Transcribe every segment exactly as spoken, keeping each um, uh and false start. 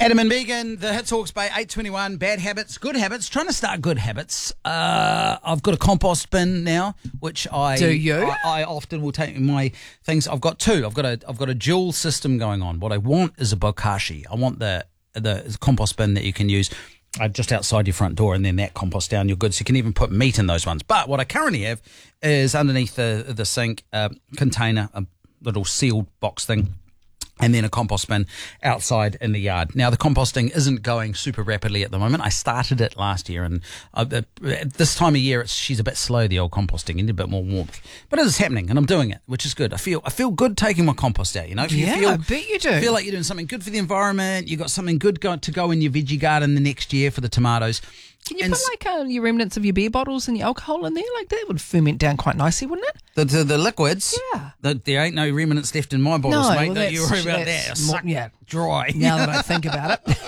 Adam and Megan, the Hits Hawke's Bay, eight twenty-one, bad habits, good habits, trying to start good habits. Uh, I've got a compost bin now, which I Do you? I, I often will take my things. I've got two. I've got a I've got a dual system going on. What I want is a bokashi. I want the the compost bin that you can use uh, just outside your front door, and then that compost down your goods. So you can even put meat in those ones. But what I currently have is underneath the the sink a container, a little sealed box thing, and then a compost bin outside in the yard. Now, the composting isn't going super rapidly at the moment. I started it last year, and uh, at this time of year, it's, she's a bit slow, the old composting. You need a bit more warmth. But it is happening, and I'm doing it, which is good. I feel I feel good taking my compost out, you know? You Yeah, feel, I bet you do. feel like you're doing something good for the environment. You've got something good go, to go in your veggie garden the next year for the tomatoes. Can you And put like uh, your remnants of your beer bottles and your alcohol in there? Like that would ferment down quite nicely, wouldn't it? The, the, the liquids, Yeah. the, there ain't no remnants left in my bottles, No, mate. well, Don't you that's- worry about that's that. more- Suck yeah. dry. Now that I think about it.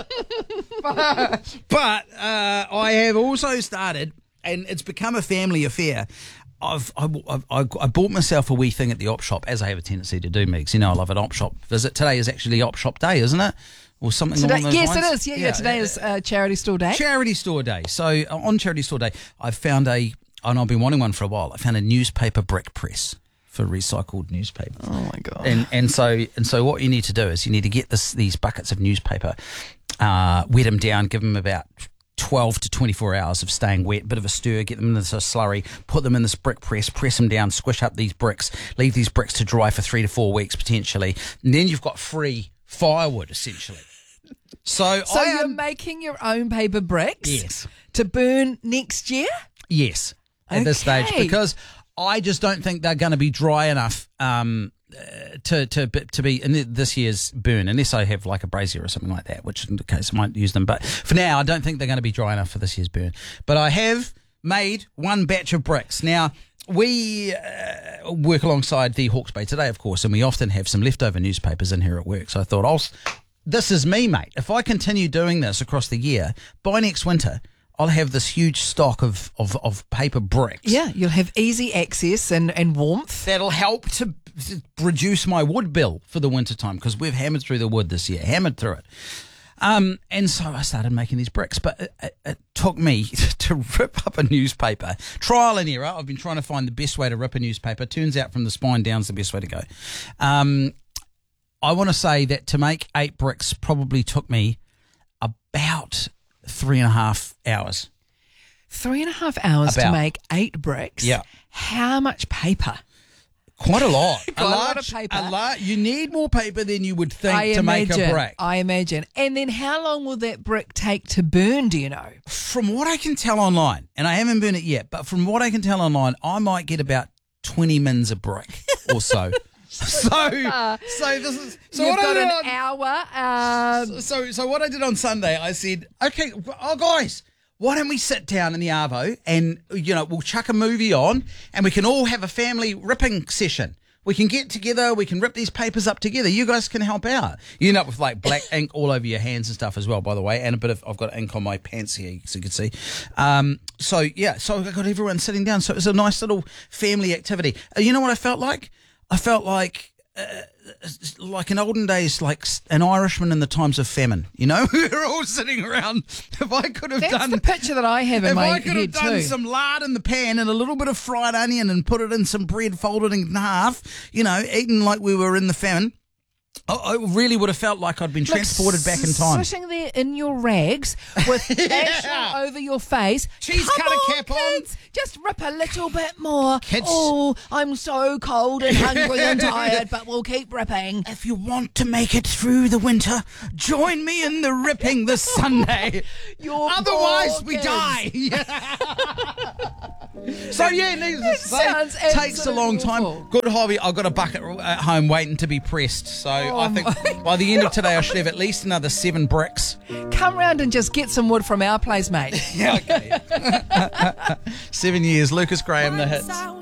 But uh, I have also started, and it's become a family affair. I've I, I, I bought myself a wee thing at the op shop, as I have a tendency to do, Megs. You know, I love an op shop visit. Today is actually op shop day, isn't it? Or something Today, along those yes, lines. it is. Yeah, yeah. Today is uh, charity store day. Charity store day. So uh, on charity store day, I've found a, and I've been wanting one for a while. I found a newspaper brick press for recycled newspaper. Oh my god! And and so and so what you need to do is you need to get this these buckets of newspaper, uh, wet them down, give them about twelve to twenty-four hours of staying wet, bit of a stir, get them in this slurry, put them in this brick press, press them down, squish up these bricks, leave these bricks to dry for three to four weeks potentially, and then you've got free firewood essentially. So, So I you're am, making your own paper bricks, Yes. to burn next year? yes, at this stage, Okay. because I just don't think they're going to be dry enough um, uh, to to to be in this year's burn, unless I have like a brazier or something like that, which in the case I might use them. But for now, I don't think they're going to be dry enough for this year's burn. But I have made one batch of bricks. Now, we uh, work alongside the Hawke's Bay Today, of course, and we often have some leftover newspapers in here at work. So I thought, I'll, s- this is me, mate. If I continue doing this across the year, by next winter, I'll have this huge stock of, of, of paper bricks. Yeah, you'll have easy access and, and warmth. That'll help to reduce my wood bill for the winter time, because we've hammered through the wood this year, hammered through it. Um, and so I started making these bricks, but it, it, it took me to rip up a newspaper. Trial and error. I've been trying to find the best way to rip a newspaper. Turns out from the spine down's the best way to go. Um, I want to say that to make eight bricks probably took me about three and a half hours. Three and a half hours About. to make eight bricks. Yeah. How much paper? Quite a lot. Quite a lot of paper. A lot. You need more paper than you would think I to imagine. make a brick. I imagine. And then how long will that brick take to burn, do you know? From what I can tell online, and I haven't burned it yet, but from what I can tell online, I might get about twenty mins a brick or so. so, so this is so You've what got I an did on, hour. Um, so so what I did on Sunday, I said, okay, oh guys, why don't we sit down in the Arvo and you know we'll chuck a movie on and we can all have a family ripping session. We can get together, we can rip these papers up together. You guys can help out. You end up with like black ink all over your hands and stuff as well, by the way, and a bit of, I've got ink on my pants here, so you can see. Um, so yeah, so I got everyone sitting down. So it was a nice little family activity. Uh, you know what I felt like? I felt like, uh, like in olden days, like an Irishman in the times of famine. You know, we were all sitting around. If I could have that's done, the picture that I have in if my I could head have done too. some lard in the pan and a little bit of fried onion and put it in some bread, folded in half, you know, eating like we were in the famine, I, I really would have felt like I'd been Like transported back in time. Sitting there in your rags with ash all over your face. Cheese Come cutter on, cap on. kids, just rip a little bit more. Kids. Oh, I'm so cold and hungry and tired, but we'll keep ripping. If you want to make it through the winter, join me in the ripping this Sunday. Your Otherwise, poor we kids. die. So yeah, needless to say, sounds takes a long time. absolutely Good hobby. I've got a bucket at home waiting to be pressed. So Oh I think by the end of today, I should have at least another seven bricks. Come round and just get some wood from our place, mate. Yeah, okay. Seven years. Lucas Graham, The Hits.